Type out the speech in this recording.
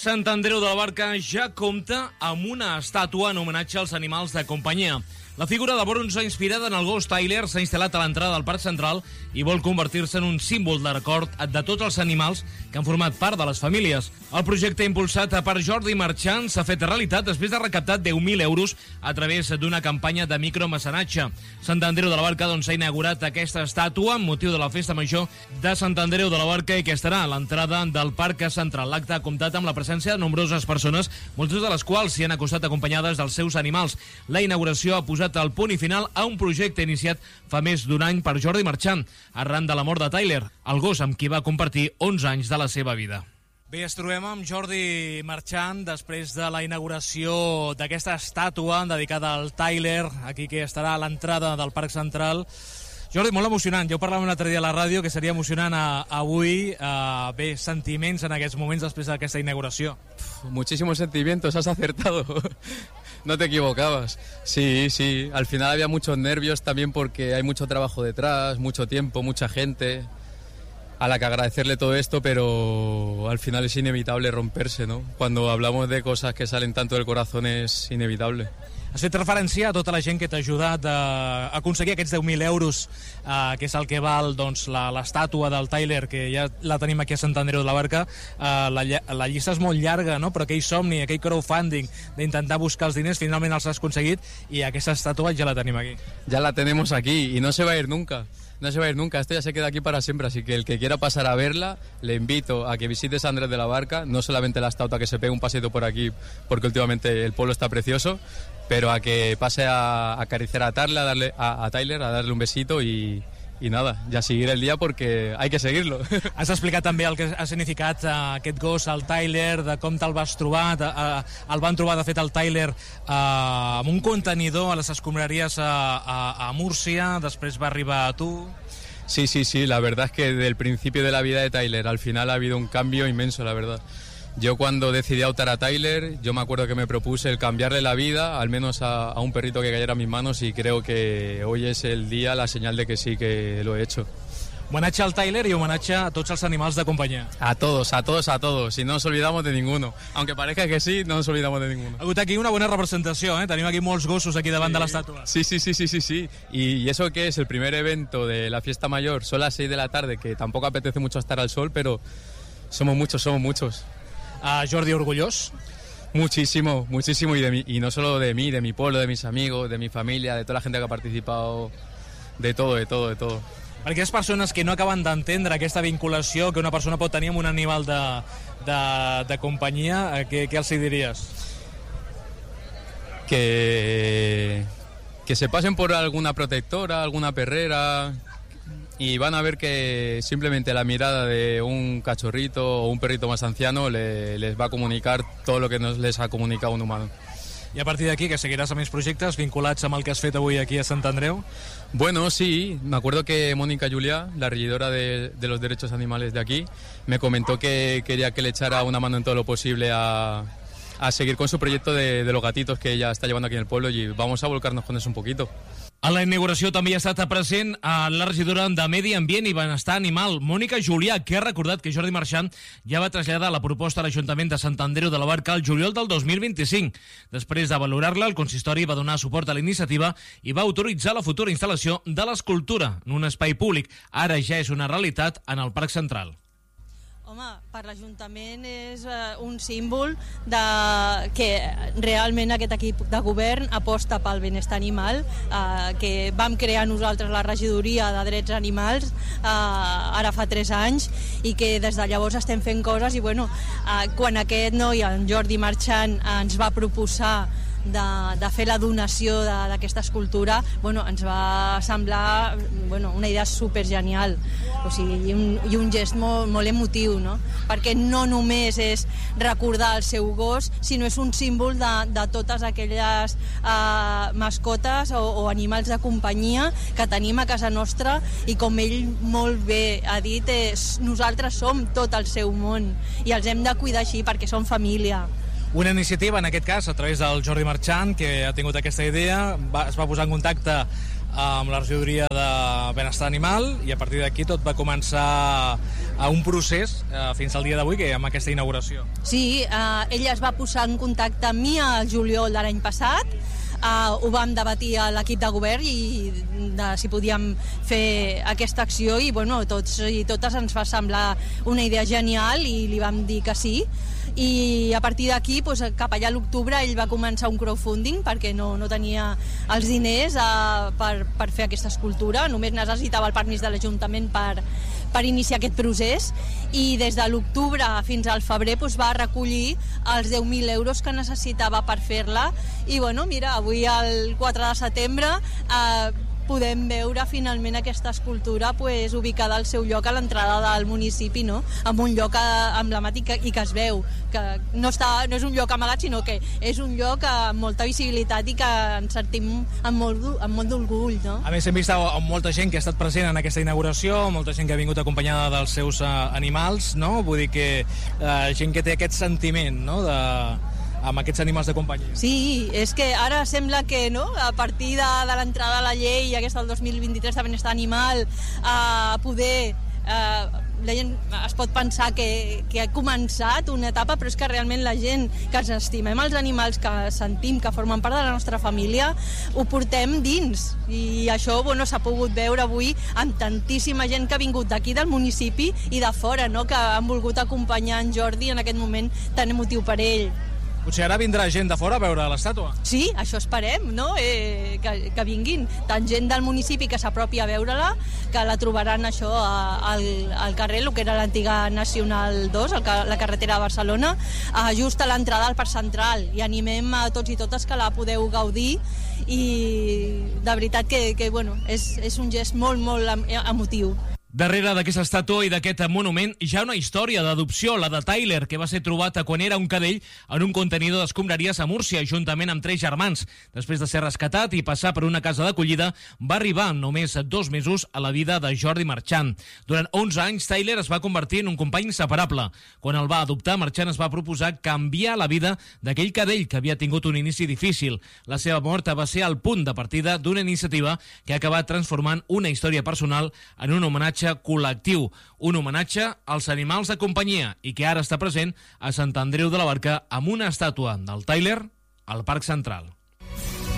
Sant Andreu de la Barca ja compta amb una estàtua en homenatge als animals de companyia. La figura de bronze inspirada en el gos Tyler s'ha instal·lat a l'entrada del Parc Central i vol convertir-se en un símbol de record de tots els animals que han format part de les famílies. El projecte impulsat per Jordi Marchant s'ha fet realitat després de recaptar 10.000 euros a través d'una campanya de micromecenatge. Sant Andreu de la Barca ha inaugurat aquesta estàtua amb motiu de la Festa Major de Sant Andreu de la Barca i que estarà a l'entrada del Parc Central. L'acte ha comptat amb la presència de nombroses persones, moltes de les quals s'hi han acostat acompanyades dels seus animals. La inauguració ha posat el punt i final a un projecte iniciat fa més d'un any per Jordi Marchant, arran de la mort de Tyler, el gos amb qui va compartir 11 anys de la seva vida. Bé, ens trobem amb Jordi Marchant després de la inauguració d'aquesta estàtua dedicada al Tyler, aquí que estarà a l'entrada del Parc Central. Jordi, molt emocionant. Ja ho parlàvem l'altre dia a la ràdio, que seria emocionant avui. Bé, sentiments en aquests moments després d'aquesta inauguració. Muchísimos sentimientos, has acertado. No te equivocabas. Sí, al final había muchos nervios también porque hay mucho trabajo detrás, mucho tiempo, mucha gente a la que agradecerle todo esto, pero al final es inevitable romperse, ¿no? Cuando hablamos de cosas que salen tanto del corazón es inevitable. Has fet referència a tota la gent que t'ha ajudat a aconseguir aquests 10.000 euros, que és el que val doncs, l'estàtua del Tyler, que ja la tenim aquí a Sant Andreu de la Barca. La llista és molt llarga, no? Però aquell somni, aquell crowdfunding d'intentar buscar els diners, finalment els has aconseguit i aquesta estàtua ja la tenim aquí. Ya la tenemos aquí y no se va a ir nunca. No se va a ir nunca, esto ya se queda aquí para siempre, así que el que quiera pasar a verla, le invito a que visite Sant Andreu de la Barca, no solamente la estatua, que se pegue un paseito por aquí, porque últimamente el pueblo está precioso, pero a que pase a acariciar a Tyler, a darle un besito y nada, ja seguir el dia perquè hay que seguirlo. Has explicat també el que ha significat aquest gos, el Tyler, de com te'l vas trobar. El van trobar, de fet, el Tyler amb un contenidor a les escombraries a Múrcia, després va arribar a tu. Sí, la verdad es que desde el principio de la vida de Tyler al final ha habido un cambio inmenso, la verdad. Yo cuando decidí adoptar a Tyler, yo me acuerdo que me propuse el cambiarle la vida, al menos a un perrito que cayera a mis manos, y creo que hoy es el día, la señal de que sí que lo he hecho. Homenatge al Tyler y homenatge a tots els animals de companyia. A todos, y no nos olvidamos de ninguno. Aunque parezca que sí, no nos olvidamos de ninguno. Ha hagut aquí una bona representació, ¿eh? Tenim aquí molts gossos aquí davant de l'estàtua. Sí. Y eso que es el primer evento de la fiesta mayor, son las 6 de la tarde, que tampoco apetece mucho estar al sol, pero somos muchos. Jordi, orgullós? Muchísimo, y no solo de mí, de mi pueblo, de mis amigos, de mi familia, de toda la gente que ha participado, de todo. Per aquelles persones que no acaben d'entendre aquesta vinculació que una persona pot tenir amb un animal de companyia, què els diries? Que se pasen por alguna protectora, alguna perrera, y van a ver que simplemente la mirada de un cachorrito o un perrito más anciano les va a comunicar todo lo que les ha comunicado un humano. I a partir d'aquí, que seguiràs amb més projectes vinculats amb el que has fet avui aquí a Sant Andreu? Bueno, sí, me acuerdo que Mónica Juliá, la regidora de los derechos animales de aquí, me comentó que quería que le echara una mano en todo lo posible a seguir con su proyecto de los gatitos que ella está llevando aquí en el pueblo, y vamos a volcarnos con eso un poquito. A la inauguració també hi ha estat present la regidora de Medi Ambient i Benestar Animal, Mònica Julià, que ha recordat que Jordi Marchant ja va traslladar la proposta a l'Ajuntament de Sant Andreu de la Barca al juliol del 2025. Després de valorar-la, el consistori va donar suport a la iniciativa i va autoritzar la futura instal·lació de l'escultura en un espai públic. Ara ja és una realitat en el Parc Central. Home, per l'Ajuntament és un símbol que realment aquest equip de govern aposta pel benestar animal, que vam crear nosaltres la regidoria de drets animals ara fa 3 anys, i que des de llavors estem fent coses. I bueno, quan aquest noi, en Jordi Marchant, ens va proposar de fer la donació d'aquesta escultura, ens va semblar una idea supergenial, i un gest molt emotiu, no? Perquè no només és recordar el seu gos, sinó és un símbol de totes aquelles mascotes o animals de companyia que tenim a casa nostra, i com ell molt bé ha dit, nosaltres som tot el seu món i els hem de cuidar així perquè som família. Una iniciativa, en aquest cas, a través del Jordi Marchant, que ha tingut aquesta idea, es va posar en contacte amb la regidoria de Benestar Animal, i a partir d'aquí tot va començar un procés fins al dia d'avui, que amb aquesta inauguració. Sí, ella es va posar en contacte amb mi al juliol de l'any passat. Ho vam debatir a l'equip de govern i si podíem fer aquesta acció, i bueno, tots i totes ens va semblar una idea genial i li vam dir que sí. I a partir d'aquí, cap allà a l'octubre, ell va començar un crowdfunding perquè no tenia els diners per fer aquesta escultura. Només necessitava el permís de l'Ajuntament per iniciar aquest procés, i des de l'octubre fins al febrer va recollir els 10.000 euros que necessitava per fer-la. I bueno, mira, avui el 4 de setembre podem veure finalment aquesta escultura ubicada al seu lloc a l'entrada del municipi, no? En un lloc emblemàtic i que es veu que no és un lloc amagat, sinó que és un lloc amb molta visibilitat i que ens sentim amb molt d'orgull, no? A més, hem vist molta gent que ha estat present en aquesta inauguració, molta gent que ha vingut acompanyada dels seus animals, no? Vull dir que gent que té aquest sentiment, no?, amb aquests animals de companyia. Sí, és que ara sembla que, no?, a partir de l'entrada de la llei aquesta del 2023 de benestar animal, poder la gent es pot pensar que ha començat una etapa, però és que realment la gent que ens estimem els animals, que sentim que formen part de la nostra família, ho portem dins, i això s'ha pogut veure avui amb tantíssima gent que ha vingut d'aquí del municipi i de fora, no?, que han volgut acompanyar en Jordi en aquest moment tan emotiu per ell. Potser ara vindrà gent de fora a veure l'estàtua. Sí, això esperem, no?, que vinguin tant gent del municipi que s'apropi a veure-la, que la trobaran això al carrer, el que era l'antiga Nacional 2, la carretera de Barcelona, just a l'entrada al Parc Central, i animem a tots i totes que la podeu gaudir, i de veritat que és un gest molt, molt emotiu. Darrere d'aquesta estàtua i d'aquest monument hi ha una història d'adopció, la de Tyler, que va ser trobat quan era un cadell en un contenidor d'escombraries a Múrcia, juntament amb 3 germans. Després de ser rescatat i passar per una casa d'acollida, va arribar en només 2 mesos a la vida de Jordi Marchant. Durant 11 anys, Tyler es va convertir en un company inseparable. Quan el va adoptar, Marchant es va proposar canviar la vida d'aquell cadell que havia tingut un inici difícil. La seva mort va ser el punt de partida d'una iniciativa que ha acabat transformant una història personal en un homenatge col·lectiu, un homenatge als animals de companyia, i que ara està present a Sant Andreu de la Barca amb una estàtua del Tyler al Parc Central.